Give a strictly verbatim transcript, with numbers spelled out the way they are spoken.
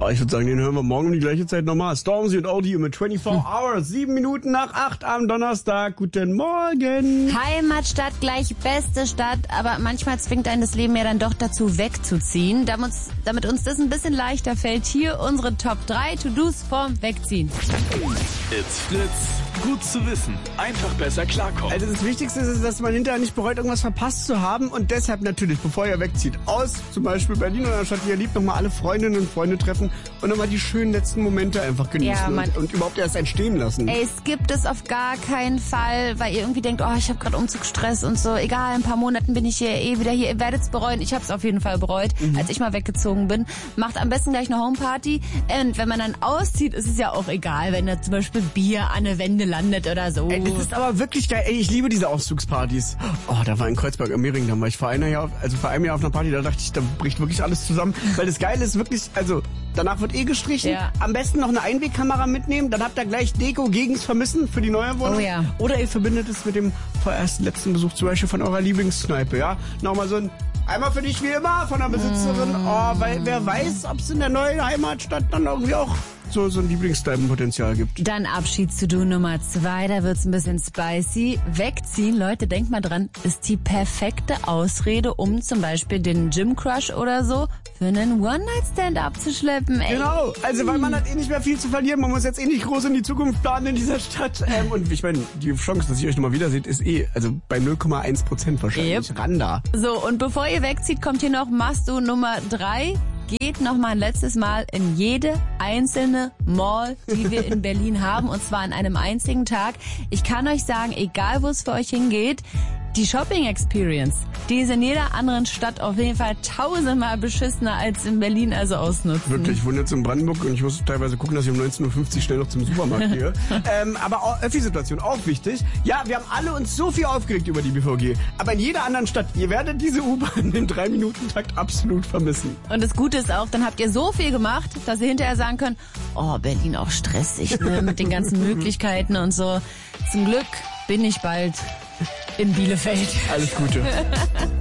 Oh, ich würde sagen, den hören wir morgen um die gleiche Zeit nochmal. Stormzy und Audio mit vierundzwanzig Hours, sieben Minuten nach acht am Donnerstag. Guten Morgen. Heimatstadt gleich beste Stadt, aber manchmal zwingt einen das Leben ja dann doch dazu wegzuziehen. Damit, damit uns das ein bisschen leichter fällt, hier unsere Top drei To-Dos vorm Wegziehen. It's Fritz. Gut zu wissen. Einfach besser klarkommen. Also das Wichtigste ist, dass man hinterher nicht bereut, irgendwas verpasst zu haben. Und deshalb natürlich, bevor ihr wegzieht, aus zum Beispiel Berlin oder einer Stadt, die ihr liebt, nochmal alle Freundinnen und Freunde treffen und nochmal die schönen letzten Momente einfach genießen Ja, und, und überhaupt erst entstehen lassen. Ey, es gibt es auf gar keinen Fall, weil ihr irgendwie denkt, oh, ich habe gerade Umzugsstress und so. Egal, in ein paar Monaten bin ich hier eh wieder hier. Ihr werdet es bereuen. Ich habe es auf jeden Fall bereut, mhm. als ich mal weggezogen bin. Macht am besten gleich eine Homeparty. Und wenn man dann auszieht, ist es ja auch egal, wenn da zum Beispiel Bier an der Wände landet oder so. Ey, das ist aber wirklich geil. Ey, ich liebe diese Auszugspartys. Oh, da war in Kreuzberg am Mehring, da war ich vor einem Jahr, auf, also vor einem Jahr auf einer Party, da dachte ich, da bricht wirklich alles zusammen. Weil das Geile ist wirklich, also danach wird eh gestrichen. Ja. Am besten noch eine Einwegkamera mitnehmen, dann habt ihr gleich Deko gegens Vermissen für die neue Wohnung. Oh ja. Oder ihr verbindet es mit dem vorerst letzten Besuch zum Beispiel von eurer Lieblingskneipe, ja? Nochmal so ein einmal für dich wie immer von der Besitzerin. Oh, weil wer weiß, ob es in der neuen Heimatstadt dann irgendwie auch so, so ein Lieblingskneipenpotenzial gibt. Dann Abschieds-To-Do Nummer zwei, da wird's ein bisschen spicy. Wegziehen, Leute, denkt mal dran, ist die perfekte Ausrede, um zum Beispiel den Gym-Crush oder so für einen One-Night-Stand abzuschleppen. Ey. Genau, also weil man hat eh nicht mehr viel zu verlieren, man muss jetzt eh nicht groß in die Zukunft planen in dieser Stadt. Ähm, und ich meine, die Chance, dass ihr euch nochmal wiederseht, ist eh, also bei null Komma eins Prozent wahrscheinlich. Yep. Ran da. So, und bevor ihr wegzieht, kommt hier noch Must-Do Nummer drei. Geht noch mal ein letztes Mal in jede einzelne Mall, die wir in Berlin haben, und zwar an einem einzigen Tag. Ich kann euch sagen, egal wo es für euch hingeht, die Shopping-Experience, die ist in jeder anderen Stadt auf jeden Fall tausendmal beschissener als in Berlin, also ausnutzen. Wirklich, ich wohne jetzt in Brandenburg und ich muss teilweise gucken, dass ich um neunzehn Uhr fünfzig schnell noch zum Supermarkt gehe. ähm, aber auch Öffi-Situation, auch wichtig. Ja, wir haben alle uns so viel aufgeregt über die B V G, aber in jeder anderen Stadt, ihr werdet diese U-Bahn im drei Minuten Takt absolut vermissen. Und das Gute ist auch, dann habt ihr so viel gemacht, dass ihr hinterher sagen könnt, oh, Berlin auch stressig, ne, mit den ganzen Möglichkeiten und so. Zum Glück bin ich bald in Bielefeld. Alles Gute.